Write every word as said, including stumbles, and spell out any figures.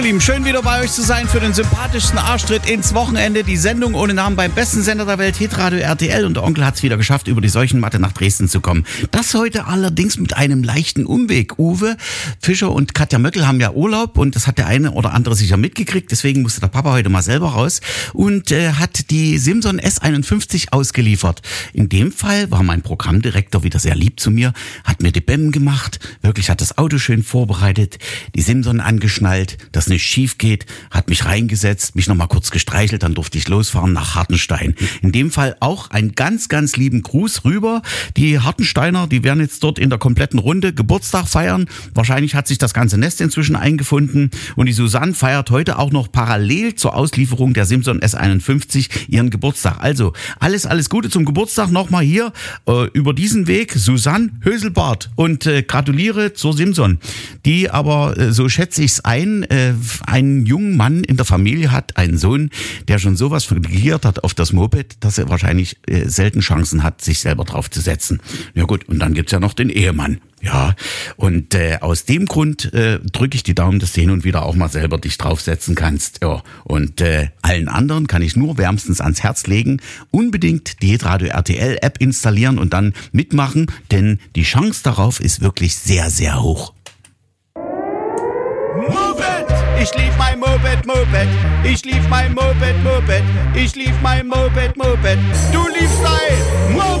Lieben, schön wieder bei euch zu sein für den sympathischsten Arschtritt ins Wochenende. Die Sendung ohne Namen beim besten Sender der Welt, Hitradio R T L. Und der Onkel hat es wieder geschafft, über die Seuchenmatte nach Dresden zu kommen. Das heute allerdings mit einem leichten Umweg. Uwe Fischer und Katja Möckel haben ja Urlaub und das hat der eine oder andere sicher mitgekriegt. Deswegen musste der Papa heute mal selber raus und äh, hat die Simson S einundfünfzig ausgeliefert. In dem Fall war mein Programmdirektor wieder sehr lieb zu mir, hat mir die B E M gemacht, wirklich hat das Auto schön vorbereitet, die Simson angeschnallt, das nicht schief geht, hat mich reingesetzt, mich nochmal kurz gestreichelt, dann durfte ich losfahren nach Hartenstein. In dem Fall auch einen ganz, ganz lieben Gruß rüber. Die Hartensteiner, die werden jetzt dort in der kompletten Runde Geburtstag feiern. Wahrscheinlich hat sich das ganze Nest inzwischen eingefunden und die Susanne feiert heute auch noch parallel zur Auslieferung der Simson S einundfünfzig ihren Geburtstag. Also alles, alles Gute zum Geburtstag nochmal hier äh, über diesen Weg. Susanne Höselbart und äh, gratuliere zur Simson, die aber, äh, so schätze ich es ein, äh, einen jungen Mann in der Familie hat, einen Sohn, der schon sowas vergiert hat auf das Moped, dass er wahrscheinlich äh, selten Chancen hat, sich selber drauf zu setzen. Ja gut, und dann gibt's ja noch den Ehemann. Ja, und äh, aus dem Grund äh, drücke ich die Daumen, dass du hin und wieder auch mal selber dich draufsetzen kannst. Ja, und äh, allen anderen kann ich nur wärmstens ans Herz legen, unbedingt die Hitradio R T L App installieren und dann mitmachen, denn die Chance darauf ist wirklich sehr, sehr hoch. Move it! Ich lieb mein Moped, Moped. Ich lieb mein Moped, Moped. Ich lieb mein Moped, Moped. Du liebst dein Moped.